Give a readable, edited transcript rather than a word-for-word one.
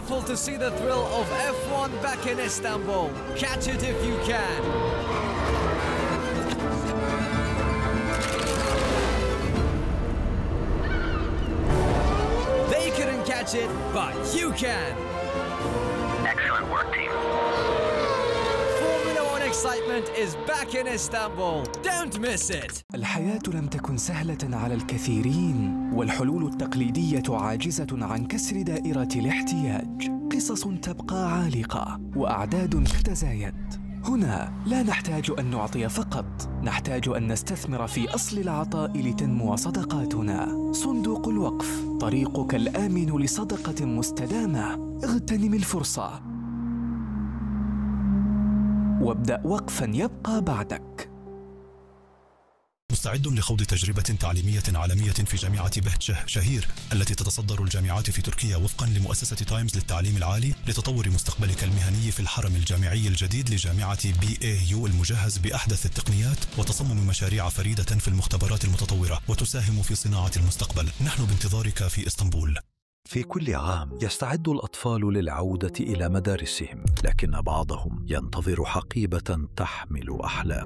careful to see the thrill of F1 back in Istanbul. Catch it if you can. They couldn't catch it, but you can. Excellent work, team. Formula One excitement is back in Istanbul. Don't miss it. الحياة لم تكن سهلة على الكثيرين، والحلول التقليدية عاجزة عن كسر دائرة الاحتياج. قصص تبقى عالقة وأعداد تتزايد. هنا لا نحتاج أن نعطي فقط، نحتاج أن نستثمر في أصل العطاء لتنمو صداقاتنا. صندوق الوقف، طريقك الآمن لصدقة مستدامة. اغتنم الفرصة وابدأ وقفاً يبقى بعدك. مستعد لخوض تجربة تعليمية عالمية في جامعة بهجة شهير التي تتصدر الجامعات في تركيا وفقا لمؤسسة تايمز للتعليم العالي لتطور مستقبلك المهني في الحرم الجامعي الجديد لجامعة BAU المجهز بأحدث التقنيات وتصمم مشاريع فريدة في المختبرات المتطورة وتساهم في صناعة المستقبل. نحن بانتظارك في اسطنبول. في كل عام يستعد الأطفال للعودة إلى مدارسهم، لكن بعضهم ينتظر حقيبة تحمل أحلام.